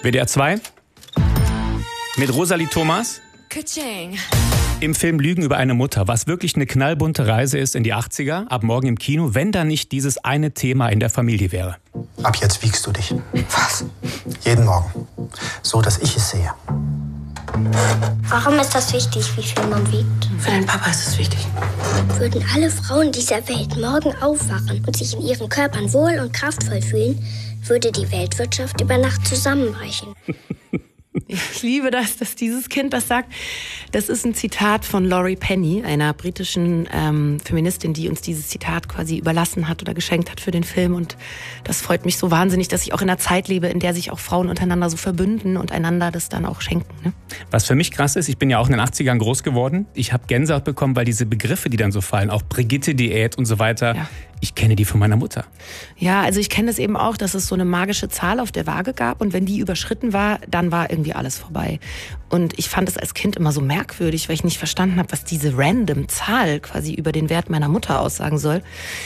WDR 2 mit Rosalie Thomas. Ka-ching. Im Film Lügen über eine Mutter, was wirklich eine knallbunte Reise ist in die 80er, ab morgen im Kino, wenn da nicht dieses eine Thema in der Familie wäre. Ab jetzt wiegst du dich. Was? Jeden Morgen. So, dass ich es sehe. Warum ist das wichtig, wie viel man wiegt? Für deinen Papa ist es wichtig. Würden alle Frauen dieser Welt morgen aufwachen und sich in ihren Körpern wohl und kraftvoll fühlen, würde die Weltwirtschaft über Nacht zusammenbrechen. Ich liebe das, dass dieses Kind das sagt. Das ist ein Zitat von Laurie Penny, einer britischen Feministin, die uns dieses Zitat quasi überlassen hat oder geschenkt hat für den Film. Und das freut mich so wahnsinnig, dass ich auch in einer Zeit lebe, in der sich auch Frauen untereinander so verbünden und einander das dann auch schenken. Ne? Was für mich krass ist, ich bin ja auch in den 80ern groß geworden. Ich habe Gänsehaut bekommen, weil diese Begriffe, die dann so fallen, auch Brigitte-Diät und so weiter, ja. Ich kenne die von meiner Mutter. Ja, also ich kenne es eben auch, dass es so eine magische Zahl auf der Waage gab und wenn die überschritten war, dann war irgendwie alles vorbei. Und ich fand es als Kind immer so merkwürdig, weil ich nicht verstanden habe, was diese random Zahl quasi über den Wert meiner Mutter aussagen soll.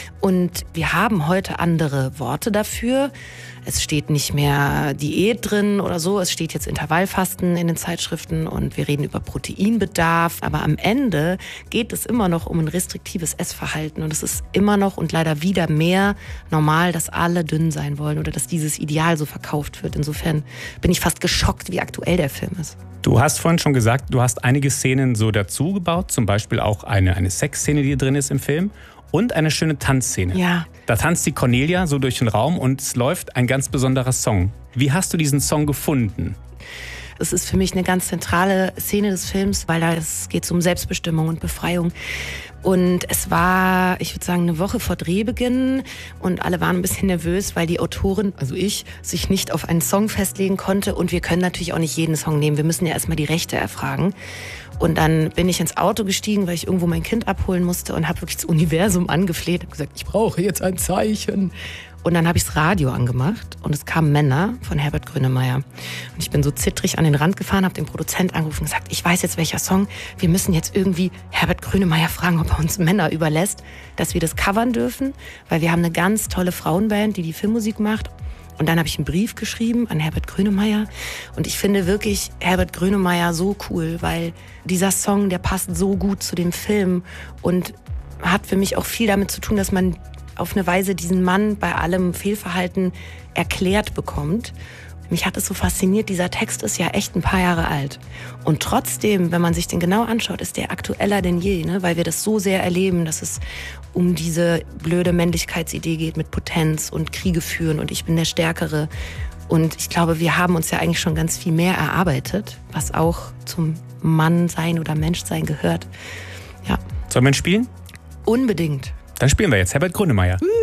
Und wir haben heute andere Worte dafür. Es steht nicht mehr Diät drin oder so, es steht jetzt Intervallfasten in den Zeitschriften und wir reden über Proteinbedarf. Aber am Ende geht es immer noch um ein restriktives Essverhalten und es ist immer noch und leider wieder mehr normal, dass alle dünn sein wollen oder dass dieses Ideal so verkauft wird. Insofern bin ich fast geschockt, wie aktuell der Film ist. Du hast vorhin schon gesagt, du hast einige Szenen so dazu gebaut, zum Beispiel auch eine Sexszene, die drin ist im Film. Und eine schöne Tanzszene. Ja. Da tanzt die Cornelia so durch den Raum und es läuft ein ganz besonderer Song. Wie hast du diesen Song gefunden? Es ist für mich eine ganz zentrale Szene des Films, weil es geht um Selbstbestimmung und Befreiung. Und es war, ich würde sagen, eine Woche vor Drehbeginn und alle waren ein bisschen nervös, weil die Autorin, also ich, sich nicht auf einen Song festlegen konnte und wir können natürlich auch nicht jeden Song nehmen. Wir müssen ja erstmal die Rechte erfragen. Und dann bin ich ins Auto gestiegen, weil ich irgendwo mein Kind abholen musste und habe wirklich das Universum angefleht. Habe gesagt, ich brauche jetzt ein Zeichen. Und dann habe ich das Radio angemacht und es kamen Männer von Herbert Grönemeyer. Und ich bin so zittrig an den Rand gefahren, habe den Produzent angerufen und gesagt, ich weiß jetzt welcher Song. Wir müssen jetzt irgendwie Herbert Grönemeyer fragen, ob er uns Männer überlässt, dass wir das covern dürfen. Weil wir haben eine ganz tolle Frauenband, die Filmmusik macht. Und dann habe ich einen Brief geschrieben an Herbert Grönemeyer. Und ich finde wirklich Herbert Grönemeyer so cool, weil dieser Song, der passt so gut zu dem Film und hat für mich auch viel damit zu tun, dass man auf eine Weise diesen Mann bei allem Fehlverhalten erklärt bekommt. Mich hat es so fasziniert, dieser Text ist ja echt ein paar Jahre alt. Und trotzdem, wenn man sich den genau anschaut, ist der aktueller denn je, ne? Weil wir das so sehr erleben, dass es um diese blöde Männlichkeitsidee geht mit Potenz und Kriege führen und ich bin der Stärkere. Und ich glaube, wir haben uns ja eigentlich schon ganz viel mehr erarbeitet, was auch zum Mannsein oder Menschsein gehört. Ja. Sollen wir ihn spielen? Unbedingt. Dann spielen wir jetzt Herbert Grönemeyer.